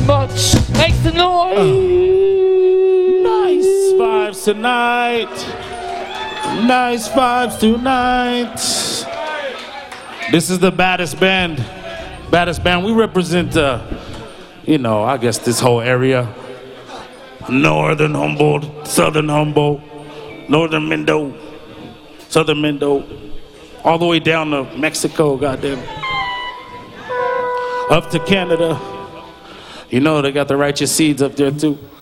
much. Make the noise. Nice vibes tonight. Nice vibes tonight. This is the baddest band. Baddest band. We represent, I guess this whole area. Northern Humboldt, Southern Humboldt, Northern Mendo, Southern Mendo, all the way down to Mexico, goddamn. Up to Canada. You know they got the righteous seeds up there too.